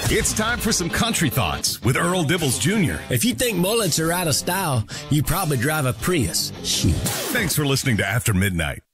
It's time for some country thoughts with Earl Dibbles Jr. If you think mullets are out of style, you probably drive a Prius. Shoot. Thanks for listening to After Midnight.